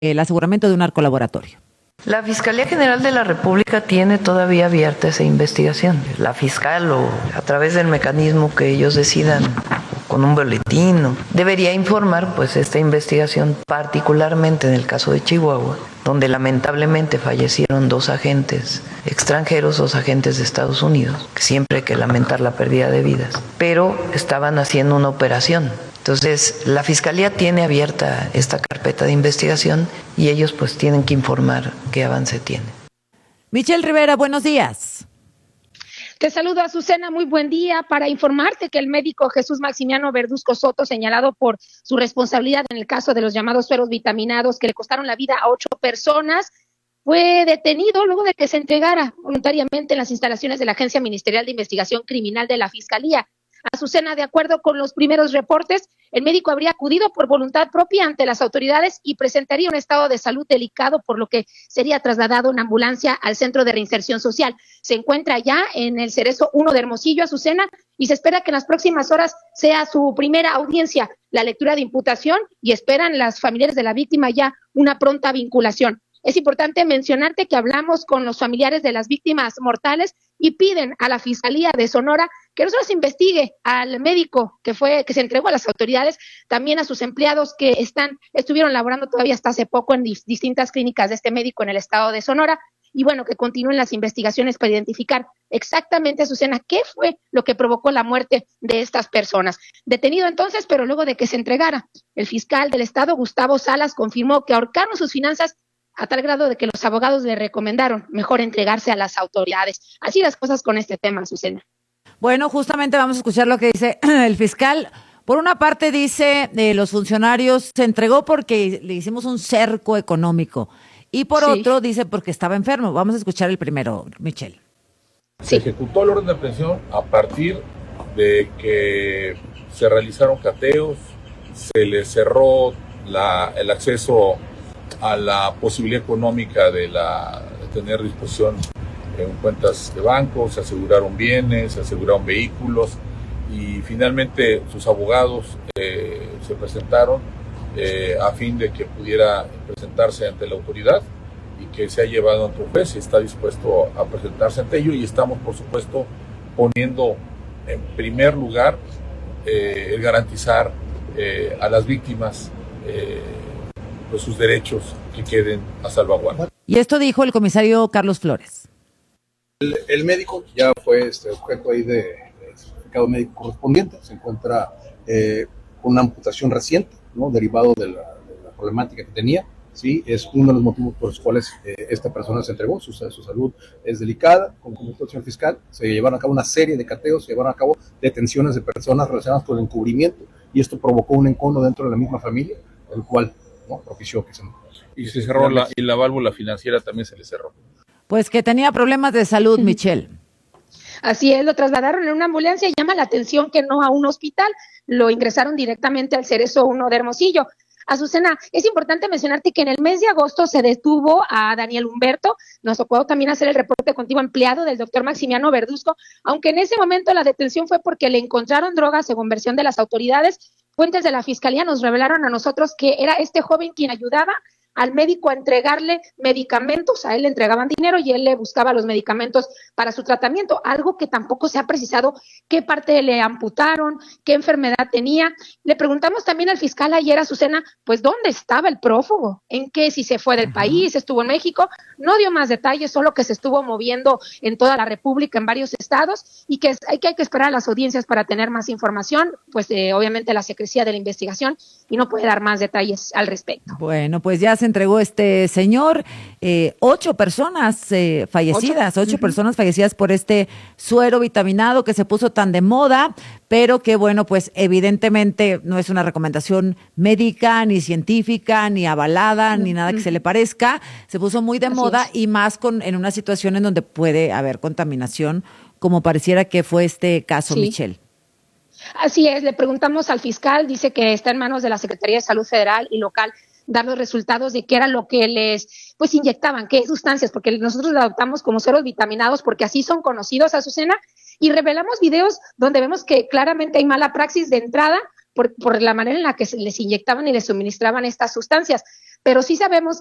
el aseguramiento de un narcolaboratorio. La Fiscalía General de la República tiene todavía abierta esa investigación. La fiscal, o a través del mecanismo que ellos decidan, con un boletín, debería informar pues esta investigación, particularmente en el caso de Chihuahua, donde lamentablemente fallecieron 2 agentes extranjeros, 2 agentes de Estados Unidos, que siempre hay que lamentar la pérdida de vidas, pero estaban haciendo una operación. Entonces, la Fiscalía tiene abierta esta carpeta de investigación y ellos pues tienen que informar qué avance tiene. Michelle Rivera, buenos días. Te saludo, Azucena, muy buen día, para informarte que el médico Jesús Maximiano Verduzco Soto, señalado por su responsabilidad en el caso de los llamados sueros vitaminados que le costaron la vida a 8 personas, fue detenido luego de que se entregara voluntariamente en las instalaciones de la Agencia Ministerial de Investigación Criminal de la Fiscalía. Azucena, de acuerdo con los primeros reportes, el médico habría acudido por voluntad propia ante las autoridades y presentaría un estado de salud delicado, por lo que sería trasladado en ambulancia al Centro de Reinserción Social. Se encuentra ya en el Cerezo 1 de Hermosillo, Azucena, y se espera que en las próximas horas sea su primera audiencia, la lectura de imputación, y esperan las familiares de la víctima ya una pronta vinculación. Es importante mencionarte que hablamos con los familiares de las víctimas mortales y piden a la Fiscalía de Sonora que no solo se investigue al médico que se entregó a las autoridades, también a sus empleados que estuvieron laborando todavía hasta hace poco en distintas clínicas de este médico en el estado de Sonora, y bueno, que continúen las investigaciones para identificar exactamente, Azucena, qué fue lo que provocó la muerte de estas personas. Detenido entonces, pero luego de que se entregara, el fiscal del estado, Gustavo Salas, confirmó que ahorcaron sus finanzas a tal grado de que los abogados le recomendaron mejor entregarse a las autoridades. Así las cosas con este tema, Azucena. Bueno, justamente vamos a escuchar lo que dice el fiscal. Por una parte dice, los funcionarios se entregó porque le hicimos un cerco económico. Y por otro dice porque estaba enfermo. Vamos a escuchar el primero, Michelle. Se ejecutó el orden de aprehensión a partir de que se realizaron cateos, se le cerró el acceso a la posibilidad económica de tener disposición en cuentas de banco, se aseguraron bienes, se aseguraron vehículos y finalmente sus abogados se presentaron a fin de que pudiera presentarse ante la autoridad y que se ha llevado ante un juez y está dispuesto a presentarse ante ello, y estamos por supuesto poniendo en primer lugar el garantizar a las víctimas pues sus derechos que queden a salvaguarda. Y esto dijo el comisario Carlos Flores. El médico ya fue objeto ahí de certificado médico correspondiente, se encuentra con una amputación reciente, ¿no? Derivado de la problemática que tenía. Sí, es uno de los motivos por los cuales esta persona se entregó. Su salud es delicada. Con consultación fiscal se llevaron a cabo una serie de cateos, se llevaron a cabo detenciones de personas relacionadas con el encubrimiento, y esto provocó un encono dentro de la misma familia, el cual propició que se... Y se cerró la válvula financiera, también se le cerró. Pues que tenía problemas de salud, Michelle. Así es, lo trasladaron en una ambulancia, y llama la atención que no a un hospital, lo ingresaron directamente al Cerezo 1 de Hermosillo. Azucena, es importante mencionarte que en el mes de agosto se detuvo a Daniel Humberto, nos tocó también hacer el reporte contigo, empleado del doctor Maximiano Verduzco, aunque en ese momento la detención fue porque le encontraron drogas, según versión de las autoridades. Fuentes de la Fiscalía nos revelaron a nosotros que era este joven quien ayudaba al médico a entregarle medicamentos, a él le entregaban dinero y él le buscaba los medicamentos para su tratamiento, algo que tampoco se ha precisado qué parte le amputaron, qué enfermedad tenía. Le preguntamos también al fiscal ayer, Azucena, pues dónde estaba el prófugo, en qué, si se fue del país, estuvo en México, no dio más detalles, solo que se estuvo moviendo en toda la República, en varios estados, y que hay que esperar a las audiencias para tener más información, pues obviamente la secrecía de la investigación, y no puede dar más detalles al respecto. Bueno, pues ya se entregó este señor, 8 personas fallecidas, 8 personas fallecidas por este suero vitaminado que se puso tan de moda, pero que bueno, pues evidentemente no es una recomendación médica, ni científica, ni avalada, ni nada que se le parezca. Se puso muy de moda y más en una situación en donde puede haber contaminación, como pareciera que fue este caso, Michelle. Así es, le preguntamos al fiscal, dice que está en manos de la Secretaría de Salud Federal y local dar los resultados de qué era lo que les inyectaban, qué sustancias, porque nosotros lo adoptamos como sueros vitaminados porque así son conocidos, Azucena, y revelamos videos donde vemos que claramente hay mala praxis de entrada por la manera en la que les inyectaban y les suministraban estas sustancias. pero sí sabemos